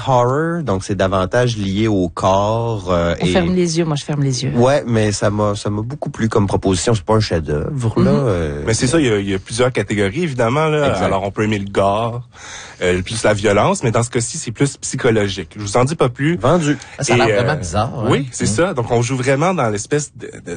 horror, donc c'est davantage lié au corps. On ferme les yeux, moi je ferme les yeux. Ouais, mais ça m'a beaucoup plu comme proposition. C'est pas un chef-d'œuvre là. Mais c'est ça, il y a plusieurs catégories évidemment là. Exact. Alors on peut aimer le gore, plus la violence, mais dans ce cas-ci c'est plus psychologique. Je vous en dis pas plus. Vendu. Ça a l'air vraiment bizarre. Hein? Oui, c'est ça. Donc on joue vraiment dans l'espèce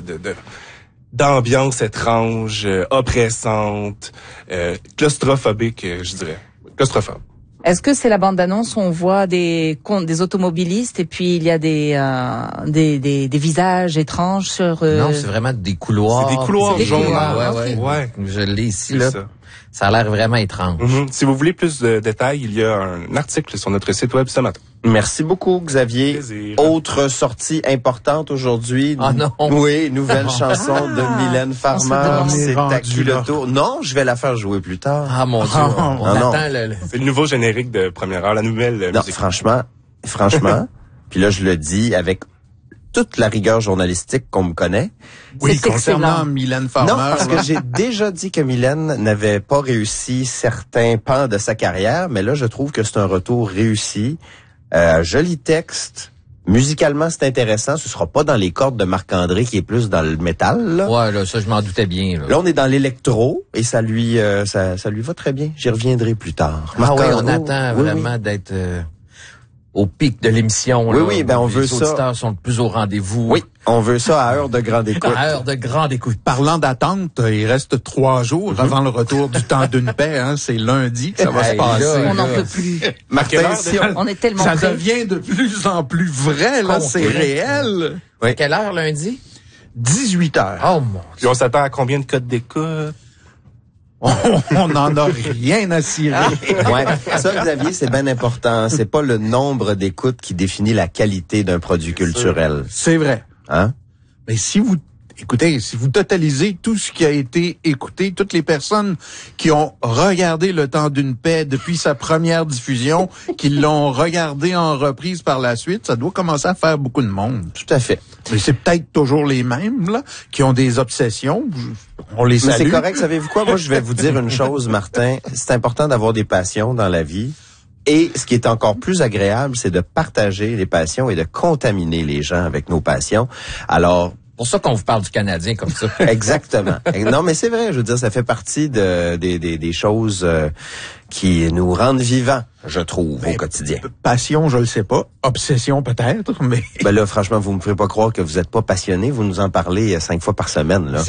d'ambiance étrange, oppressante, claustrophobique, je dirais. Claustrophobe. Est-ce que c'est la bande-annonce où on voit des automobilistes et puis il y a des visages étranges sur... Non, c'est vraiment des couloirs. C'est des couloirs jaunes. Ouais. Je l'ai ici, C'est là. ça. Ça a l'air vraiment étrange. Si vous voulez plus de détails, il y a un article sur notre site web ce matin. Merci beaucoup, Xavier. Plaisir. Autre sortie importante aujourd'hui. Ah non. Oui, nouvelle chanson de Mylène Farmer. C'est à qui le tour? Non, je vais la faire jouer plus tard. Ah mon Dieu, on attend le... C'est le nouveau générique de première heure, la nouvelle Non, musique. franchement, puis là je le dis avec toute la rigueur journalistique qu'on me connaît. Oui, C'est concernant excellent. Mylène Farmer. Non, parce que j'ai déjà dit que Mylène n'avait pas réussi certains pans de sa carrière, mais là je trouve que c'est un retour réussi. Joli texte. Musicalement, c'est intéressant. Ce sera pas dans les cordes de Marc-André qui est plus dans le métal, là. Ouais, là, ça, je m'en doutais bien, là. Là, on est dans l'électro et ça lui va très bien. J'y reviendrai plus tard. Ah oui, on Marc-André, attend oui, vraiment d'être au pic de l'émission. Oui, là, oui, ben, on veut les ça. auditeurs sont le plus au rendez-vous. Oui, on veut ça à heure de grande écoute. À heure de grande écoute. Parlant d'attente, il reste 3 jours avant le retour du temps d'une paix. Hein, c'est lundi que ça va se Hey, passer. là, On n'en peut plus. Martin, si On est tellement Ça prêts. devient de plus en plus vrai, là, c'est réel. Oui. Quelle heure lundi? 18 heures. Oh mon Puis on s'attend à combien de codes d'écoute? On n'en a rien à cirer. Ouais, ça, Xavier, c'est bien important. C'est pas le nombre d'écoutes qui définit la qualité d'un produit culturel. C'est vrai. Hein? Mais si vous totalisez tout ce qui a été écouté, toutes les personnes qui ont regardé Le Temps d'une paix depuis sa première diffusion, qui l'ont regardé en reprise par la suite, ça doit commencer à faire beaucoup de monde. Tout à fait. Mais c'est peut-être toujours les mêmes, là, qui ont des obsessions. On les Mais salue. c'est correct, savez-vous quoi? Moi, je vais vous dire une chose, Martin. C'est important d'avoir des passions dans la vie. Et ce qui est encore plus agréable, c'est de partager les passions et de contaminer les gens avec nos passions. Alors, pour ça qu'on vous parle du Canadien comme ça. exactement. Non, mais c'est vrai, je veux dire, ça fait partie des choses qui nous rendent vivants, je trouve, au quotidien. Passion, je le sais pas. Obsession, peut-être, mais... Ben là, franchement, vous me ferez pas croire que vous êtes pas passionné. Vous nous en parlez 5 fois par semaine, là.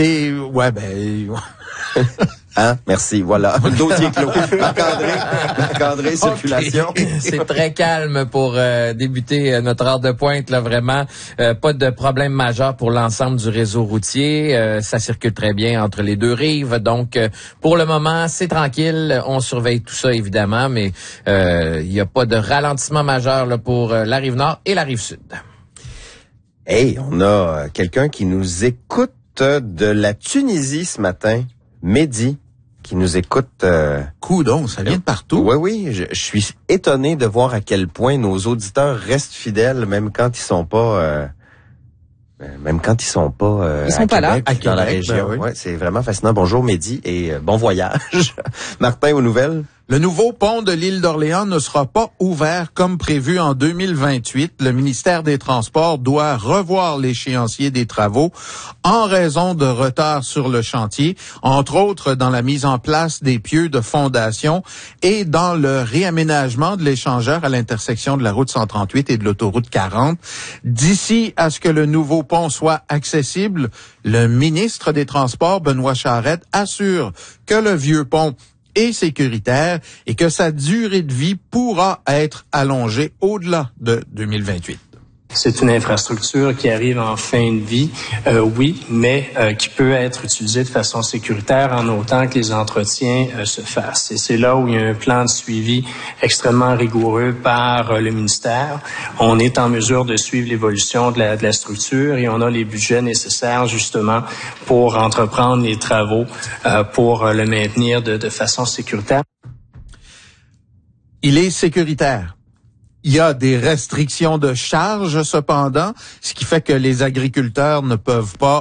Hein? Merci, voilà. Dossier clos. Marc-André, circulation. Okay. C'est très calme pour débuter notre heure de pointe, là, vraiment. Pas de problème majeur pour l'ensemble du réseau routier. Ça circule très bien entre les deux rives. Donc, pour le moment, c'est tranquille. On surveille tout ça, évidemment, mais il n'y a pas de ralentissement majeur là, pour la rive nord et la rive sud. Hey, on a quelqu'un qui nous écoute de la Tunisie ce matin. Mehdi, qui nous écoute. Coudon, ça vient de partout. Oui, je suis étonné de voir à quel point nos auditeurs restent fidèles, même quand ils sont pas Ils sont pas là. dans la région. Ben oui. Ouais, c'est vraiment fascinant. Bonjour Mehdi et bon voyage. Martin, aux nouvelles? Le nouveau pont de l'île d'Orléans ne sera pas ouvert comme prévu en 2028. Le ministère des Transports doit revoir l'échéancier des travaux en raison de retard sur le chantier, entre autres dans la mise en place des pieux de fondation et dans le réaménagement de l'échangeur à l'intersection de la route 138 et de l'autoroute 40. D'ici à ce que le nouveau pont soit accessible, le ministre des Transports, Benoît Charette, assure que le vieux pont est sécuritaire et que sa durée de vie pourra être allongée au-delà de 2028. C'est une infrastructure qui arrive en fin de vie, oui, mais qui peut être utilisée de façon sécuritaire en autant que les entretiens se fassent. Et c'est là où il y a un plan de suivi extrêmement rigoureux par le ministère. On est en mesure de suivre l'évolution de la structure et on a les budgets nécessaires justement pour entreprendre les travaux pour le maintenir de façon sécuritaire. Il est sécuritaire. Il y a des restrictions de charge, cependant, ce qui fait que les agriculteurs ne peuvent pas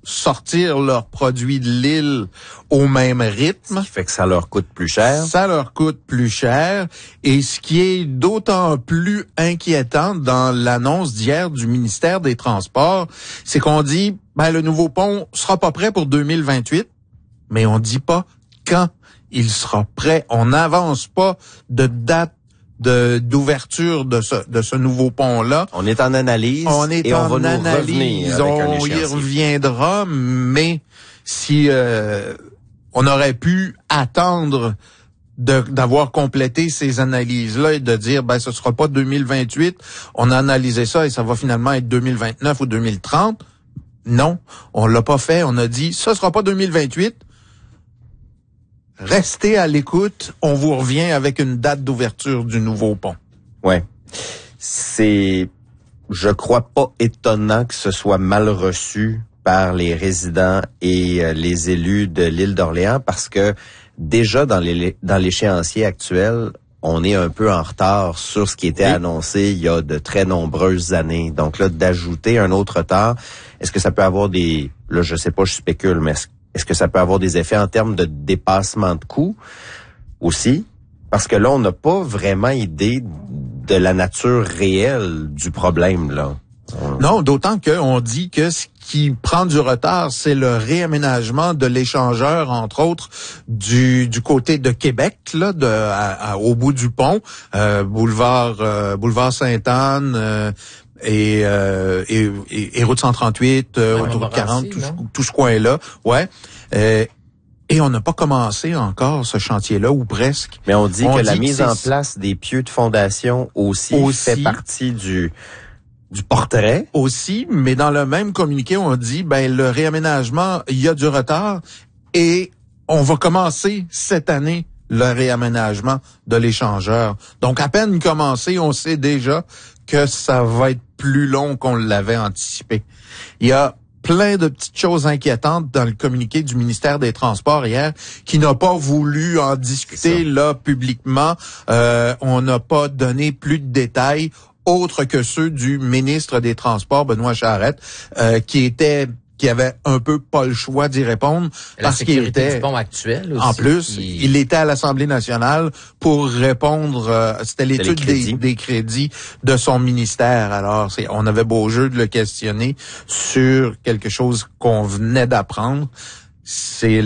sortir leurs produits de l'île au même rythme. Ce qui fait que ça leur coûte plus cher. Ça leur coûte plus cher. Et ce qui est d'autant plus inquiétant dans l'annonce d'hier du ministère des Transports, c'est qu'on dit, le nouveau pont sera pas prêt pour 2028, mais on dit pas quand il sera prêt. On n'avance pas de date d'ouverture de ce nouveau pont-là. On est en analyse. On va revenir on y reviendra, mais si on aurait pu attendre d'avoir complété ces analyses-là et de dire ce sera pas 2028, on a analysé ça et ça va finalement être 2029 ou 2030. Non, on l'a pas fait, on a dit ça sera pas 2028. Restez à l'écoute, on vous revient avec une date d'ouverture du nouveau pont. Ouais. Je crois pas étonnant que ce soit mal reçu par les résidents et les élus de l'île d'Orléans parce que déjà dans l'échéancier actuel, on est un peu en retard sur ce qui était annoncé il y a de très nombreuses années. Donc là, d'ajouter un autre retard, est-ce que ça peut avoir là je sais pas, je spécule, mais est-ce que ça peut avoir des effets en termes de dépassement de coûts aussi? Parce que là, on n'a pas vraiment idée de la nature réelle du problème, là. Non, d'autant qu'on dit que ce qui prend du retard, c'est le réaménagement de l'échangeur, entre autres, du côté de Québec, là, au bout du pont, boulevard Sainte-Anne, et route 138, autoroute 40, tout ce coin-là, ouais. Et on n'a pas commencé encore ce chantier-là, ou presque. Mais on dit que la mise en place des pieux de fondation aussi fait partie du portrait. Aussi, mais dans le même communiqué, on dit, le réaménagement, il y a du retard et on va commencer cette année le réaménagement de l'échangeur. Donc, à peine commencé, on sait déjà que ça va être plus long qu'on l'avait anticipé. Il y a plein de petites choses inquiétantes dans le communiqué du ministère des Transports hier, qui n'a pas voulu en discuter là publiquement. On n'a pas donné plus de détails autres que ceux du ministre des Transports, Benoît Charette, qui avait un peu pas le choix d'y répondre parce qu'il était du pont actuel aussi, en plus, il était à l'Assemblée nationale pour répondre. C'était l'étude des crédits de son ministère. Alors, on avait beau jeu de le questionner sur quelque chose qu'on venait d'apprendre. C'est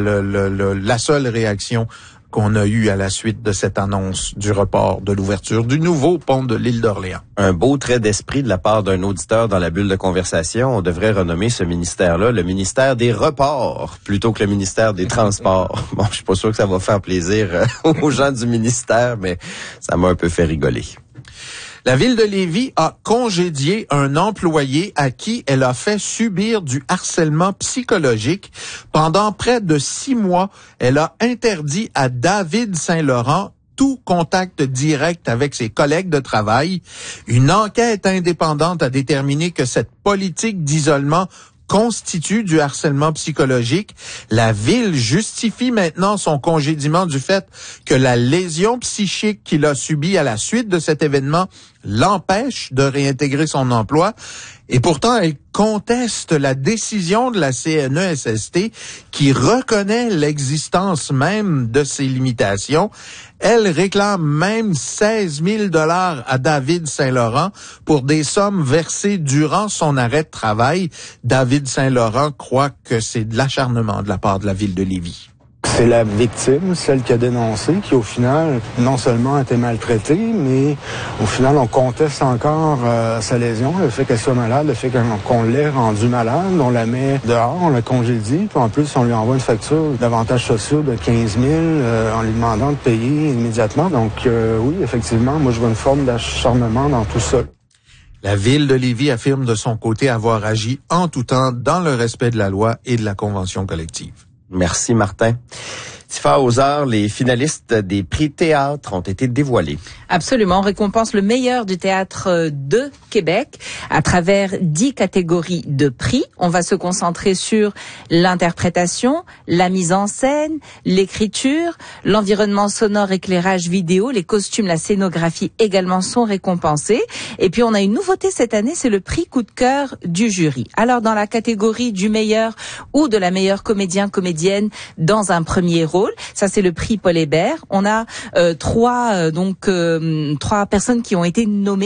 la seule réaction qu'on a eu à la suite de cette annonce du report de l'ouverture du nouveau pont de l'île d'Orléans. Un beau trait d'esprit de la part d'un auditeur dans la bulle de conversation. On devrait renommer ce ministère-là le ministère des reports plutôt que le ministère des transports. Bon, je suis pas sûr que ça va faire plaisir aux gens du ministère, mais ça m'a un peu fait rigoler. La ville de Lévis a congédié un employé à qui elle a fait subir du harcèlement psychologique. Pendant près de 6 mois, elle a interdit à David Saint-Laurent tout contact direct avec ses collègues de travail. Une enquête indépendante a déterminé que cette politique d'isolement constitue du harcèlement psychologique. La ville justifie maintenant son congédiement du fait que la lésion psychique qu'il a subie à la suite de cet événement l'empêche de réintégrer son emploi. Et pourtant, elle conteste la décision de la CNESST qui reconnaît l'existence même de ces limitations. Elle réclame même 16 000 $ à David Saint-Laurent pour des sommes versées durant son arrêt de travail. David Saint-Laurent croit que c'est de l'acharnement de la part de la ville de Lévis. C'est la victime, celle qui a dénoncé, qui au final, non seulement a été maltraitée, mais au final, on conteste encore sa lésion, le fait qu'elle soit malade, le fait qu'on l'ait rendue malade, on la met dehors, on la congédie, puis en plus, on lui envoie une facture d'avantages sociaux de 15 000 en lui demandant de payer immédiatement. Donc oui, effectivement, moi je vois une forme d'acharnement dans tout ça. La ville de Lévis affirme de son côté avoir agi en tout temps dans le respect de la loi et de la convention collective. Merci, Martin. Tifa, aux Arts, les finalistes des prix théâtre ont été dévoilés. Absolument, on récompense le meilleur du théâtre de Québec à travers 10 catégories de prix. On va se concentrer sur l'interprétation, la mise en scène, l'écriture, l'environnement sonore, éclairage vidéo, les costumes, la scénographie également sont récompensés. Et puis on a une nouveauté cette année, c'est le prix coup de cœur du jury. Alors dans la catégorie du meilleur ou de la meilleure comédienne dans un premier rôle, ça c'est le prix Paul Hébert. On a trois personnes qui ont été nommées